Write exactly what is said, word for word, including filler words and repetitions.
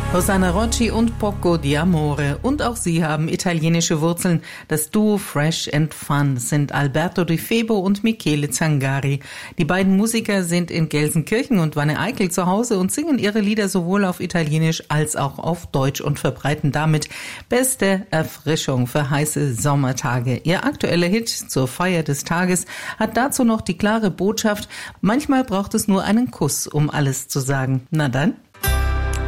Rosanna Rocci und Poco di Amore. Und auch sie haben italienische Wurzeln. Das Duo Fresh and Fun sind Alberto Di Febo und Michele Zangari. Die beiden Musiker sind in Gelsenkirchen und Wanne-Eickel zu Hause und singen ihre Lieder sowohl auf Italienisch als auch auf Deutsch und verbreiten damit beste Erfrischung für heiße Sommertage. Ihr aktueller Hit zur Feier des Tages hat dazu noch die klare Botschaft: Manchmal braucht es nur einen Kuss, um alles zu sagen. Na dann.